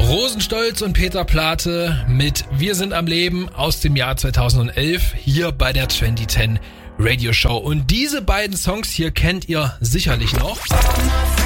Rosenstolz und Peter Plate mit Wir sind am Leben aus dem Jahr 2011 hier bei der 2010 Radio Show. Und diese beiden Songs hier kennt ihr sicherlich noch.